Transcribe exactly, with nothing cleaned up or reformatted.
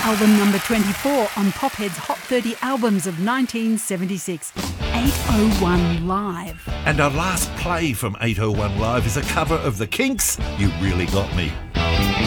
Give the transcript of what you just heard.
Album number twenty-four on Pophead's Hot thirty Albums of nineteen seventy-six, eight oh one Live. And our last play from eight oh one Live is a cover of The Kinks, You Really Got Me.